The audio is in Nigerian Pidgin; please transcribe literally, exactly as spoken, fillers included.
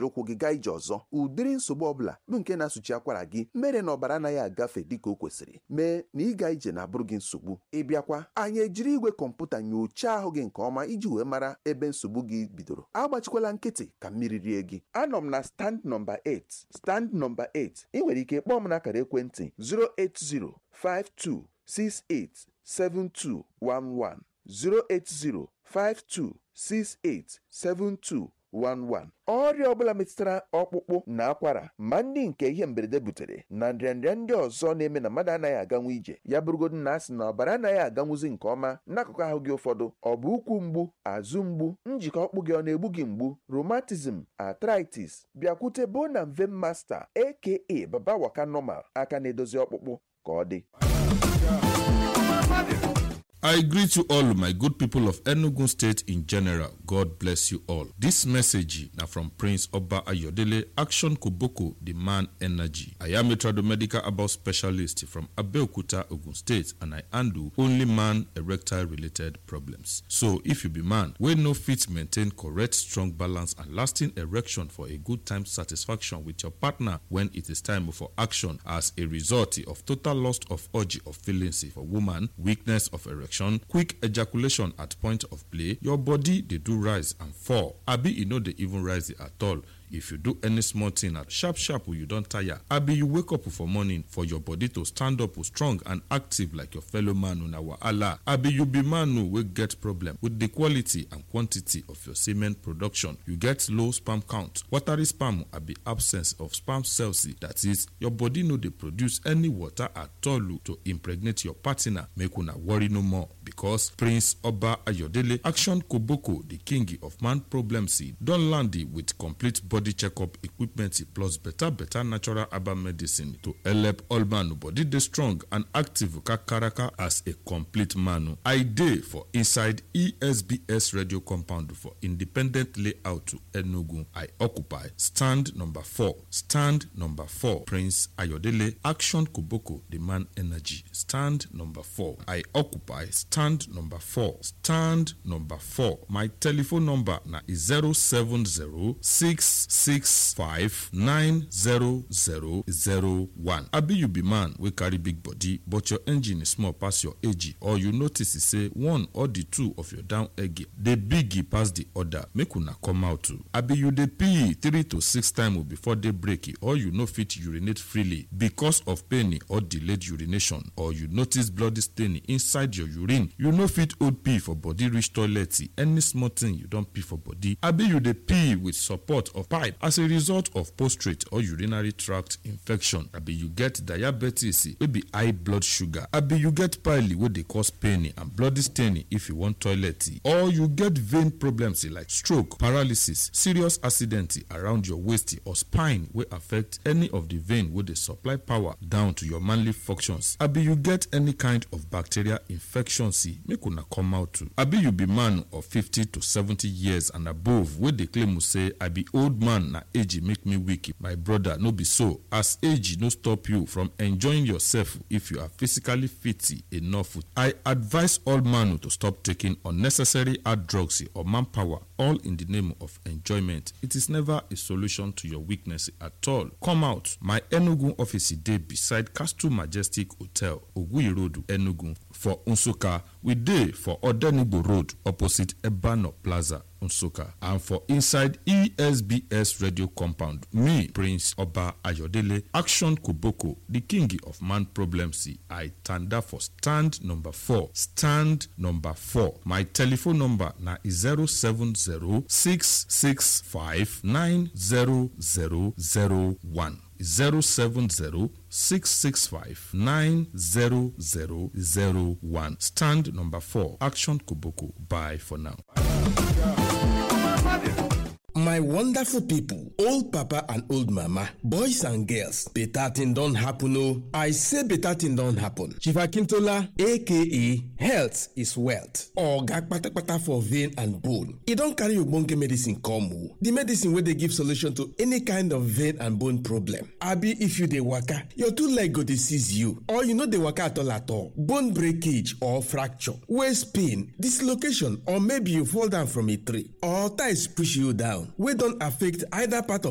ga-ejiri ụkwụ gị gaa ije ọzọ. Ụdịrị nsogbu ọbụla bụ nke na-asụchi akwara gị mere na ọbara anaghị agafe dịka o kwesịrị mee na ịga ije na-abụrụ gị nsogbu. Ịbịakwa anyị ejiri igwe kọmputa nyochaa ahụ gị nke ọma iji wee mara ebe nsogbu gị bidoro. Agbachikwala nkịtị ka mmiri rie gị. Anọ m na stand nọmba eight. Stand nọmba eight. Ị nwere ike kpọọ m n'akara ekwentị zero eight zero five two six eight seven two one one zero eight zero five two six eight seven two one one. Ọrịa ọbụla metụtara ọkpụkpụ na akwara ma ndị nke ihe mberede butere na nrịanrịa ndị ọzọ na-eme na mmadụ anaghị aganwu ije ya bụrụgodu na asị na ọbara anaghị aganwuzi nke ọma n'akụkụ ahụ gị ụfọdụ, ọ bụ ụkwụ mgbu, azụ mgbu, njikọ ọkpụ gị ọ na-egbu gị mgbu, rheumatism, arthritis, bịakwute Bone and Vein Master aka Baba Waka Normal, aka na-edozi ọkpụkpụ ka ọ dị. I greet you all, my good people of Enugu State in general. God bless you all. This message now from Prince Oba Ayodele, Action Koboko, the man energy. I am a tradomedical about specialist from Abeokuta, Ogun State, and I handle only man erectile related problems. So if you be man, we no fit maintain correct, strong balance and lasting erection for a good time satisfaction with your partner when it is time for action as a result of total loss of urge of feelings for woman, weakness of erection, quick ejaculation at point of play, your body they do rise and fall. Abi you know they even rise at all. If you do any small thing at sharp sharp you don't tire. Abi you wake up for morning for your body to stand up strong and active like your fellow man on our Allah. Abi you be man who will get problem with the quality and quantity of your semen production. You get low sperm count. Watery sperm abi absence of sperm cells. That is, your body no they produce any water at all to impregnate your partner. Make una worry no more because Prince Oba Ayodele, Action Koboko, the king of man problems, don land with complete body checkup equipment plus better better natural herbal medicine to help all man body dey strong and active kakaraka as a complete man. I dey for inside E S B S radio compound for independent layout to Enugu. I occupy stand number four. Stand number four. Prince Ayodele, Action Koboko, the man energy. Stand number four. I occupy stand number four. Stand number four. My telephone number na is zero seven zero six six five nine zero zero zero one. Abi you be man we carry big body but your engine is small pass your age, or you notice say one or the two of your down egg dey big pass the other, make una come out too. Abi you dey pee three to six times before day break, or you no fit urinate freely because of pain or delayed urination, or you notice bloody stain inside your urine, you no fit hold pee for body reach toilet, any small thing you don pee for body. Abi you dey pee with support of pipe as a result of prostate or urinary tract infection. Abi you get diabetes wey be high blood sugar. Abi you get pile wey dey cause pain and bloody stain if you want toilet, or you get vein problems like stroke, paralysis, serious accident around your waist or spine wey affect any of the vein wey dey supply power down to your manly functions. Abi you get any kind of bacterial infection, see make una come out too. Abi you be man of fifty to seventy years and above wey dey claim say I be old man na age make me weak. My brother, no be so, as age no stop you from enjoying yourself if you are physically fit enough. I advise all man to stop taking unnecessary hard drugs or manpower, all in the name of enjoyment. It is never a solution to your weakness at all. Come out. My Enugu office dey beside Castle Majestic Hotel, Oguyi Road, Enugu. For Nsukka, we dey for Odenigbo Road opposite Ebano Plaza, Nsukka, and for inside E S B S radio compound. Me, Prince Oba Ayodele, Action Koboko, the king of man problems. I tanda for stand number four. Stand number four. My telephone number na zero seven zero six six five nine zero zero zero one. zero seven zero six six five nine zero zero zero one. Stand number four. Action Koboko. Bye for now. My wonderful people, old papa and old mama, boys and girls, better thing don't happen. Oh, I say better thing don't happen. Chief Akintola, aka Health is Wealth, or gakpatakpata for vein and bone. It don't carry your bonke medicine come. The medicine where they give solution to any kind of vein and bone problem. Abi, if you dey waka, your two leg go dey seize you, or you know dey waka at all at all. Bone breakage or fracture, waist pain, dislocation, or maybe you fall down from a tree, or ties push you down. We don't affect either part of